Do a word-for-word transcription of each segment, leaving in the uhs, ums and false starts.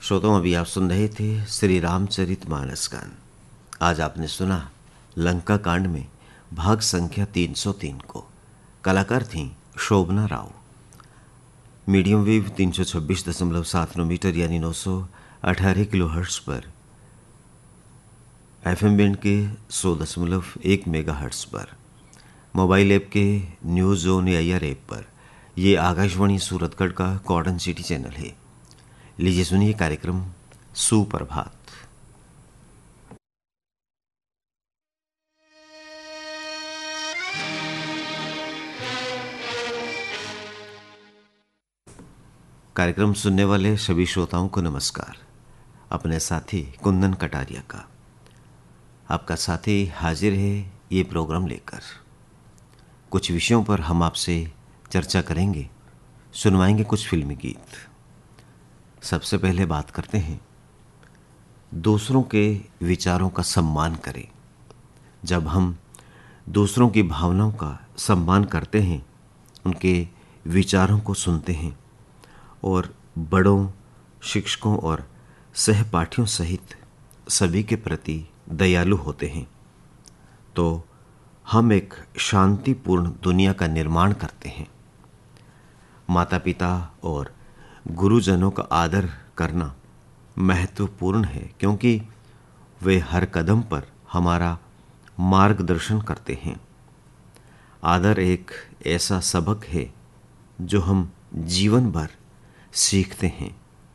श्रोताओं, अभी आप सुन रहे थे श्री रामचरितमानस गान। आज आपने सुना लंका कांड में भाग संख्या तीन सौ तीन को। कलाकार थीं शोभना राव। मीडियम वेव तीन सौ छब्बीस दशमलव सात नौ मीटर यानी नौ सौ अठारह किलो हर्ट्स पर, एफ एम बैंड के सौ दशमलव एक मेगा हर्ट्स पर, मोबाइल ऐप के न्यूज़ जोन या आई आर ऐप पर। ये आकाशवाणी सूरतगढ़ का कॉर्डन सिटी चैनल है। लीजिए सुनिए कार्यक्रम सुप्रभात। कार्यक्रम सुनने वाले सभी श्रोताओं को नमस्कार। अपने साथी कुंदन कटारिया का आपका साथी हाजिर है ये प्रोग्राम लेकर। कुछ विषयों पर हम आपसे चर्चा करेंगे, सुनवाएंगे कुछ फिल्मी गीत। सबसे पहले बात करते हैं दूसरों के विचारों का सम्मान करें। जब हम दूसरों की भावनाओं का सम्मान करते हैं, उनके विचारों को सुनते हैं और बड़ों, शिक्षकों और सहपाठियों सहित सभी के प्रति दयालु होते हैं, तो हम एक शांतिपूर्ण दुनिया का निर्माण करते हैं। माता पिता और गुरुजनों का आदर करना महत्वपूर्ण है, क्योंकि वे हर कदम पर हमारा मार्गदर्शन करते हैं। आदर एक ऐसा सबक है जो हम जीवन भर सीखते हैं।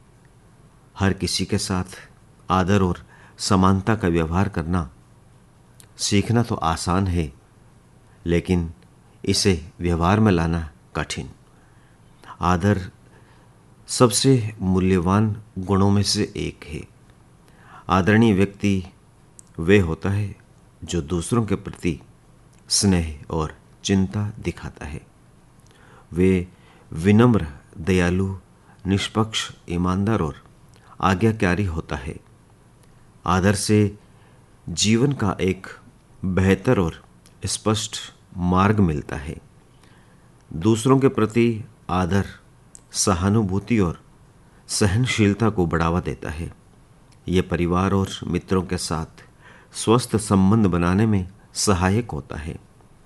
हर किसी के साथ आदर और समानता का व्यवहार करना सीखना तो आसान है, लेकिन इसे व्यवहार में लाना कठिन। आदर सबसे मूल्यवान गुणों में से एक है। आदरणीय व्यक्ति वे होता है जो दूसरों के प्रति स्नेह और चिंता दिखाता है। वे विनम्र, दयालु, निष्पक्ष, ईमानदार और आज्ञाकारी होता है। आदर से जीवन का एक बेहतर और स्पष्ट मार्ग मिलता है। दूसरों के प्रति आदर सहानुभूति और सहनशीलता को बढ़ावा देता है। ये परिवार और मित्रों के साथ स्वस्थ संबंध बनाने में सहायक होता है।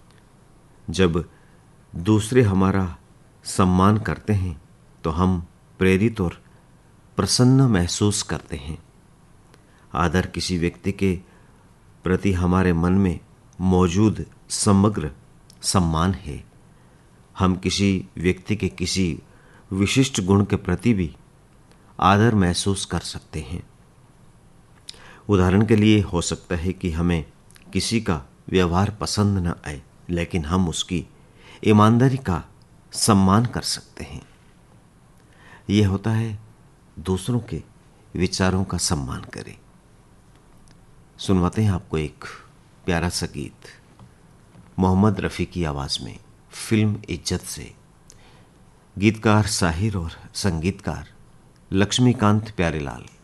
जब दूसरे हमारा सम्मान करते हैं तो हम प्रेरित और प्रसन्न महसूस करते हैं। आदर किसी व्यक्ति के प्रति हमारे मन में मौजूद समग्र सम्मान है। हम किसी व्यक्ति के किसी विशिष्ट गुण के प्रति भी आदर महसूस कर सकते हैं। उदाहरण के लिए हो सकता है कि हमें किसी का व्यवहार पसंद न आए, लेकिन हम उसकी ईमानदारी का सम्मान कर सकते हैं। यह होता है दूसरों के विचारों का सम्मान करें। सुनवाते हैं आपको एक प्यारा सा गीत मोहम्मद रफ़ी की आवाज़ में, फिल्म इज्जत से। गीतकार साहिर और संगीतकार लक्ष्मीकांत प्यारेलाल।